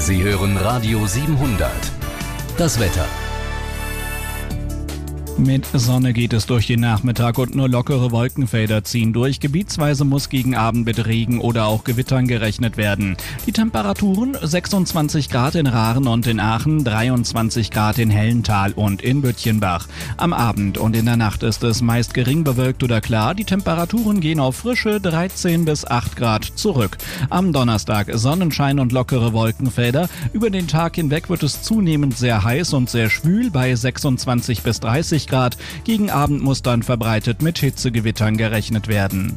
Sie hören Radio 700. Das Wetter. Mit Sonne geht es durch den Nachmittag und nur lockere Wolkenfelder ziehen durch. Gebietsweise muss gegen Abend mit Regen oder auch Gewittern gerechnet werden. Die Temperaturen 26 Grad in Raaren und in Aachen, 23 Grad in Hellental und in Böttchenbach. Am Abend und in der Nacht ist es meist gering bewölkt oder klar. Die Temperaturen gehen auf frische 13 bis 8 Grad zurück. Am Donnerstag Sonnenschein und lockere Wolkenfelder. Über den Tag hinweg wird es zunehmend sehr heiß und sehr schwül bei 26 bis 30 Grad. Gegen Abend muss dann verbreitet mit Hitzegewittern gerechnet werden.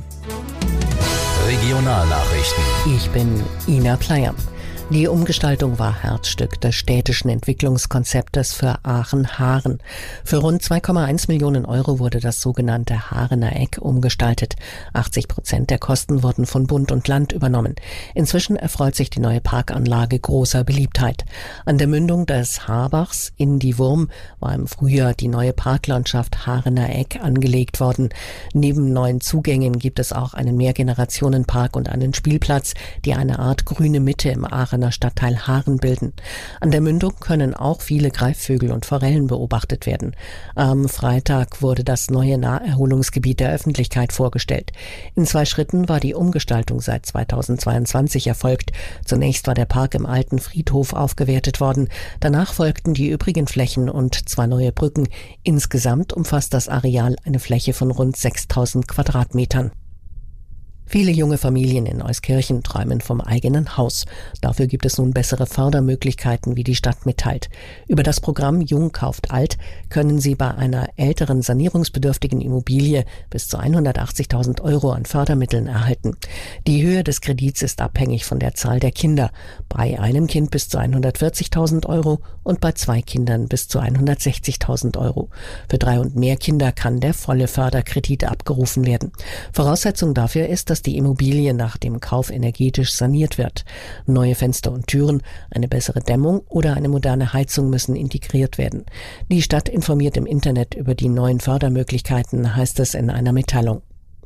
Regionalnachrichten. Ich bin Ina Pleyer. Die Umgestaltung war Herzstück des städtischen Entwicklungskonzeptes für Aachen-Haaren. Für rund 2,1 Millionen Euro wurde das sogenannte Haarener Eck umgestaltet. 80% der Kosten wurden von Bund und Land übernommen. Inzwischen erfreut sich die neue Parkanlage großer Beliebtheit. An der Mündung des Haarbachs in die Wurm war im Frühjahr die neue Parklandschaft Haarener Eck angelegt worden. Neben neuen Zugängen gibt es auch einen Mehrgenerationenpark und einen Spielplatz, die eine Art grüne Mitte im Aachener Stadtteil Haaren bilden. An der Mündung können auch viele Greifvögel und Forellen beobachtet werden. Am Freitag wurde das neue Naherholungsgebiet der Öffentlichkeit vorgestellt. In 2 Schritten war die Umgestaltung seit 2022 erfolgt. Zunächst war der Park im alten Friedhof aufgewertet worden. Danach folgten die übrigen Flächen und 2 neue Brücken. Insgesamt umfasst das Areal eine Fläche von rund 6000 Quadratmetern. Viele junge Familien in Euskirchen träumen vom eigenen Haus. Dafür gibt es nun bessere Fördermöglichkeiten, wie die Stadt mitteilt. Über das Programm Jung kauft alt können Sie bei einer älteren sanierungsbedürftigen Immobilie bis zu 180.000 Euro an Fördermitteln erhalten. Die Höhe des Kredits ist abhängig von der Zahl der Kinder. Bei einem Kind bis zu 140.000 Euro und bei 2 Kindern bis zu 160.000 Euro. Für 3 und mehr Kinder kann der volle Förderkredit abgerufen werden. Voraussetzung dafür ist, dass die Immobilie nach dem Kauf energetisch saniert wird. Neue Fenster und Türen, eine bessere Dämmung oder eine moderne Heizung müssen integriert werden. Die Stadt informiert im Internet über die neuen Fördermöglichkeiten, heißt es in einer Mitteilung.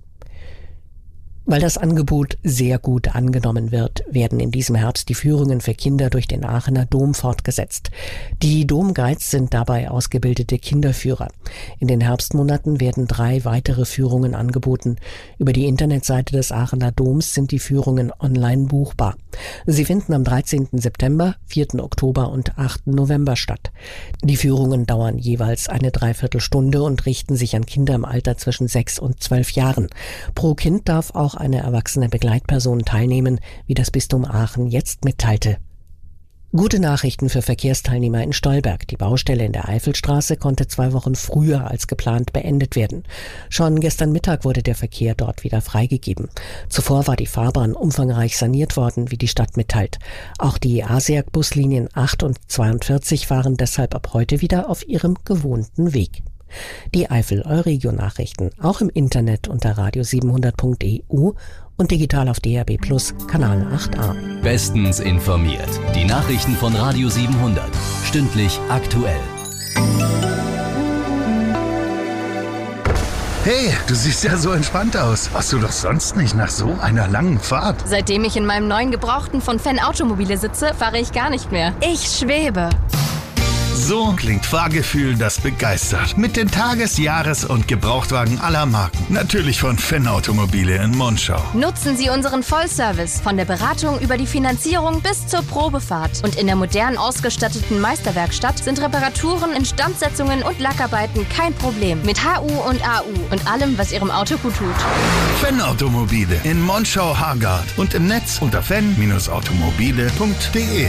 Weil das Angebot sehr gut angenommen wird, werden in diesem Herbst die Führungen für Kinder durch den Aachener Dom fortgesetzt. Die Domguides sind dabei ausgebildete Kinderführer. In den Herbstmonaten werden 3 weitere Führungen angeboten. Über die Internetseite des Aachener Doms sind die Führungen online buchbar. Sie finden am 13. September, 4. Oktober und 8. November statt. Die Führungen dauern jeweils eine Dreiviertelstunde und richten sich an Kinder im Alter zwischen 6 und 12 Jahren. Pro Kind darf auch eine erwachsene Begleitperson teilnehmen, wie das Bistum Aachen jetzt mitteilte. Gute Nachrichten für Verkehrsteilnehmer in Stolberg. Die Baustelle in der Eifelstraße konnte 2 Wochen früher als geplant beendet werden. Schon gestern Mittag wurde der Verkehr dort wieder freigegeben. Zuvor war die Fahrbahn umfangreich saniert worden, wie die Stadt mitteilt. Auch die ASEAG-Buslinien 8 und 42 fahren deshalb ab heute wieder auf ihrem gewohnten Weg. Die Eifel-Euregio-Nachrichten auch im Internet unter radio700.eu und digital auf DAB+ Kanal 8a. Bestens informiert. Die Nachrichten von Radio 700. Stündlich aktuell. Hey, du siehst ja so entspannt aus. Warst du doch sonst nicht nach so einer langen Fahrt? Seitdem ich in meinem neuen Gebrauchten von Fenn Automobile sitze, fahre ich gar nicht mehr. Ich schwebe. So klingt Fahrgefühl, das begeistert. Mit den Tages-, Jahres- und Gebrauchtwagen aller Marken. Natürlich von Fenn Automobile in Monschau. Nutzen Sie unseren Vollservice von der Beratung über die Finanzierung bis zur Probefahrt. Und in der modern ausgestatteten Meisterwerkstatt sind Reparaturen, Instandsetzungen und Lackarbeiten kein Problem. Mit HU und AU und allem, was Ihrem Auto gut tut. Fenn Automobile in Monschau-Hargard und im Netz unter fenn-automobile.de.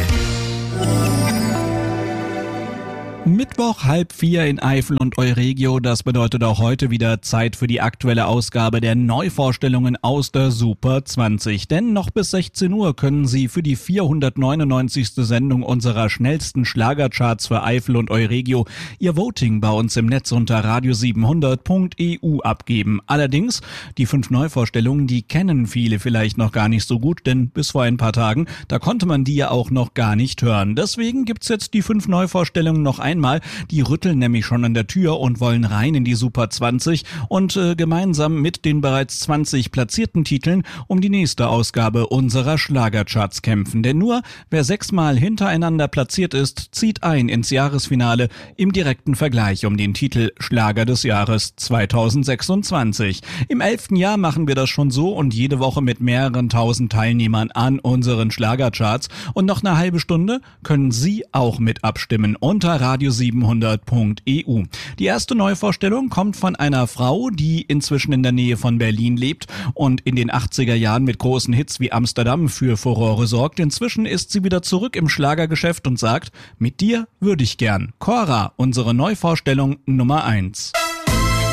Mittwoch 3:30 in Eifel und Euregio, das bedeutet auch heute wieder Zeit für die aktuelle Ausgabe der Neuvorstellungen aus der Super 20. Denn noch bis 16 Uhr können Sie für die 499. Sendung unserer schnellsten Schlagercharts für Eifel und Euregio Ihr Voting bei uns im Netz unter radio700.eu abgeben. Allerdings, die 5 Neuvorstellungen, die kennen viele vielleicht noch gar nicht so gut, denn bis vor ein paar Tagen, da konnte man die ja auch noch gar nicht hören. Deswegen gibt's jetzt die 5 Neuvorstellungen noch einmal einmal. Die rütteln nämlich schon an der Tür und wollen rein in die Super 20 und gemeinsam mit den bereits 20 platzierten Titeln um die nächste Ausgabe unserer Schlagercharts kämpfen. Denn nur wer 6-mal hintereinander platziert ist, zieht ein ins Jahresfinale im direkten Vergleich um den Titel Schlager des Jahres 2026. Im 11. Jahr machen wir das schon so und jede Woche mit mehreren tausend Teilnehmern an unseren Schlagercharts. Und noch eine halbe Stunde können Sie auch mit abstimmen unter radio700.eu. Die erste Neuvorstellung kommt von einer Frau, die inzwischen in der Nähe von Berlin lebt und in den 80er Jahren mit großen Hits wie Amsterdam für Furore sorgt. Inzwischen ist sie wieder zurück im Schlagergeschäft und sagt, mit dir würde ich gern. Cora, unsere Neuvorstellung Nummer 1.